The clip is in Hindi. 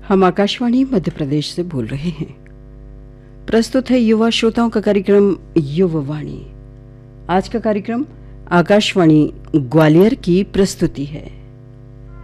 हम आकाशवाणी मध्य प्रदेश से बोल रहे हैं। प्रस्तुत है युवा श्रोताओं का कार्यक्रम युवावाणी। आज का कार्यक्रम आकाशवाणी ग्वालियर की प्रस्तुति है।